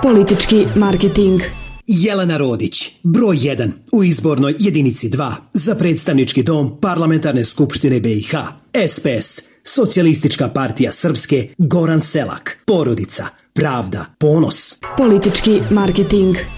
Politički marketing. Jelena Rodić, broj 1 u izbornoj jedinici 2 za predstavnički dom Parlamentarne skupštine BiH. SPS, Socijalistička partija Srpske, Goran Selak. Porodica, pravda, ponos. Politički marketing.